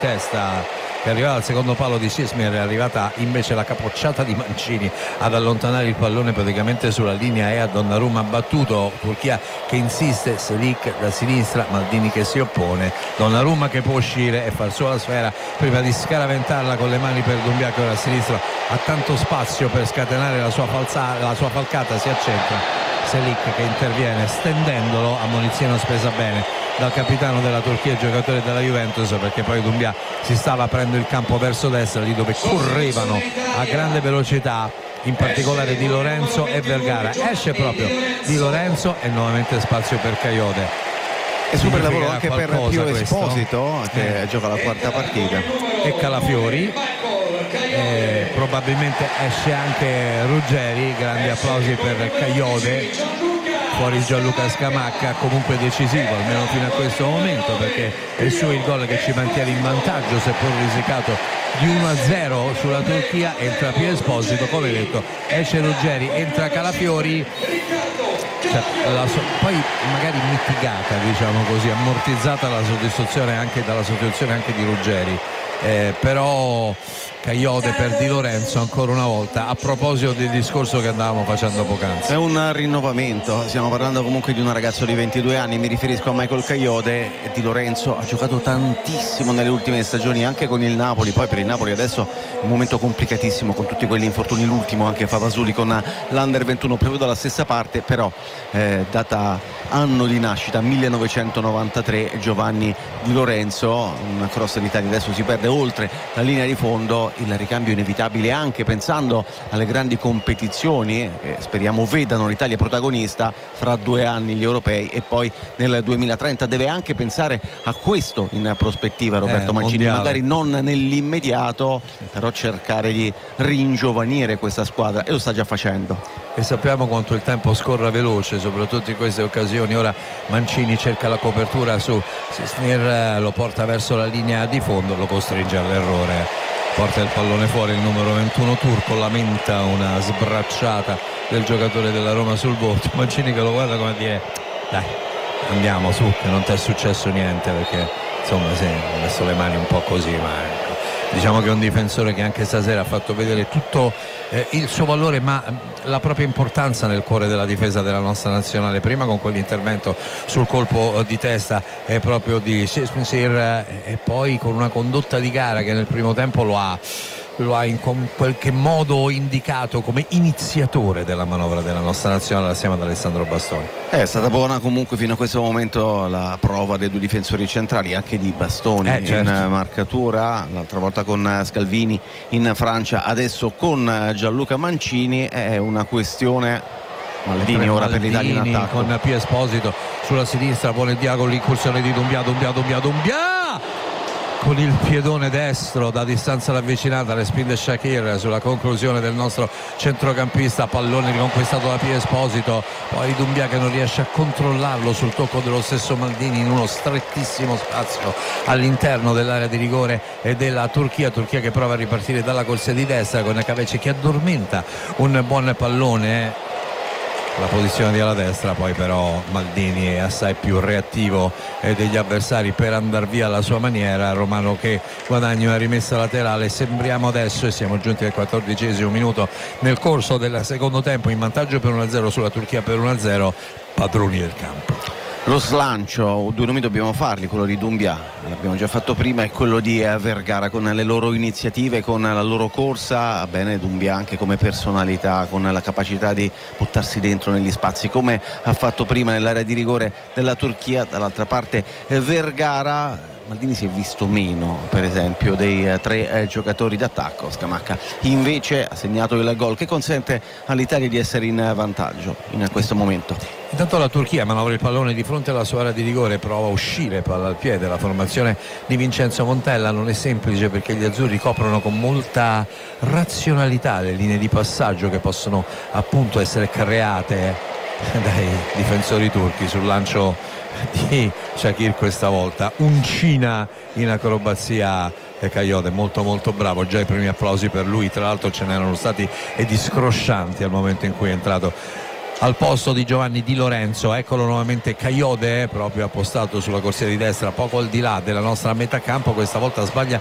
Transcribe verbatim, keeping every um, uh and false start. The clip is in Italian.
testa che arrivava al secondo palo di Sismir, è arrivata invece la capocciata di Mancini ad allontanare il pallone praticamente sulla linea e a Donnarumma battuto. Turchia che insiste, Selic da sinistra, Maldini che si oppone, Donnarumma che può uscire e far sua la sfera prima di scaraventarla con le mani per Doumbia che ora a sinistra ha tanto spazio per scatenare la sua, falza, la sua falcata, si accentra Selic che interviene stendendolo, ammonizione spesa bene dal capitano della Turchia, giocatore della Juventus, perché poi Doumbia si stava aprendo il campo verso destra, lì dove correvano a grande velocità, in particolare Di Lorenzo e Vergara. Esce proprio Di Lorenzo e nuovamente spazio per Kayode. E super lavoro anche per Pio Esposito che eh. gioca la quarta partita. E Calafiori. Eh, probabilmente esce anche Ruggeri, grandi applausi per Kayode. Fuori Gianluca Scamacca, comunque decisivo almeno fino a questo momento, perché è il suo il gol che ci mantiene in vantaggio, seppur risicato, di uno a zero sulla Turchia. Entra Pio Esposito, come detto, esce Ruggeri, entra Calafiori, cioè, la so- poi magari mitigata, diciamo così, ammortizzata la soddisfazione anche dalla sostituzione anche di Ruggeri. Eh, però Kayode per Di Lorenzo ancora una volta, a proposito del discorso che andavamo facendo poc'anzi. È un rinnovamento, stiamo parlando comunque di un ragazzo di ventidue anni, mi riferisco a Michael Kayode. Di Lorenzo ha giocato tantissimo nelle ultime stagioni anche con il Napoli, poi per il Napoli adesso un momento complicatissimo con tutti quegli infortuni, l'ultimo anche Favasuli con l'Under ventuno proprio dalla stessa parte, però eh, data anno di nascita millenovecentonovantatré, Giovanni Di Lorenzo, un cross d'Italia, adesso si perde oltre la linea di fondo, il ricambio inevitabile anche pensando alle grandi competizioni che speriamo vedano l'Italia protagonista fra due anni, gli europei, e poi nel duemilatrenta deve anche pensare a questo in prospettiva Roberto eh, Mancini, mondiale. magari non nell'immediato, però cercare di ringiovanire questa squadra, e lo sta già facendo. E sappiamo quanto il tempo scorra veloce, soprattutto in queste occasioni. Ora Mancini cerca la copertura su Sismir, lo porta verso la linea di fondo, lo costringe all'errore, porta il pallone fuori il numero ventuno turco, lamenta una sbracciata del giocatore della Roma sul volto. Mancini che lo guarda come a dire dai, andiamo su, che non ti è successo niente, perché insomma sì, ha messo le mani un po' così, ma ecco, diciamo che è un difensore che anche stasera ha fatto vedere tutto eh, il suo valore, ma la propria importanza nel cuore della difesa della nostra nazionale, prima con quell'intervento sul colpo di testa eh, proprio di Sismir eh, e poi con una condotta di gara che nel primo tempo lo ha lo ha in qualche modo indicato come iniziatore della manovra della nostra nazionale assieme ad Alessandro Bastoni. È stata buona comunque fino a questo momento la prova dei due difensori centrali, anche di Bastoni eh, certo. in marcatura, l'altra volta con Scalvini in Francia, adesso con Gianluca Mancini. È una questione Maldini ora per l'Italia in attacco con Pio Esposito sulla sinistra, pone Diago l'incursione di Doumbia, Doumbia, Doumbia, Doumbia con il piedone destro da distanza ravvicinata, respinge Shakir sulla conclusione del nostro centrocampista, pallone riconquistato da Pio Esposito, poi Doumbia che non riesce a controllarlo sul tocco dello stesso Maldini in uno strettissimo spazio all'interno dell'area di rigore e della Turchia. Turchia che prova a ripartire dalla corsia di destra con Kaveci che addormenta un buon pallone. La posizione di alla destra, poi però Maldini è assai più reattivo eh, degli avversari per andare via alla sua maniera. Romano che guadagna una rimessa laterale. Sembriamo adesso, e siamo giunti al quattordicesimo minuto nel corso del secondo tempo, in vantaggio per uno a zero sulla Turchia, per uno a zero, padroni del campo. Lo slancio, due nomi dobbiamo farli, quello di Doumbia l'abbiamo già fatto prima, e quello di Vergara con le loro iniziative, con la loro corsa. Bene Doumbia anche come personalità, con la capacità di buttarsi dentro negli spazi come ha fatto prima nell'area di rigore della Turchia. Dall'altra parte Vergara, Maldini si è visto meno per esempio dei eh, tre eh, giocatori d'attacco. Scamacca invece ha segnato il gol che consente all'Italia di essere in vantaggio in questo momento. Intanto la Turchia manovra il pallone di fronte alla sua area di rigore, prova a uscire palla al piede. La formazione di Vincenzo Montella non è semplice perché gli azzurri coprono con molta razionalità le linee di passaggio che possono appunto essere create dai difensori turchi sul lancio di Shakir questa volta. Uncina in acrobazia e Kayode molto molto bravo, già i primi applausi per lui, tra l'altro ce n'erano stati e discroscianti al momento in cui è entrato al posto di Giovanni Di Lorenzo. Eccolo nuovamente Kayode, proprio appostato sulla corsia di destra, poco al di là della nostra metà campo. Questa volta sbaglia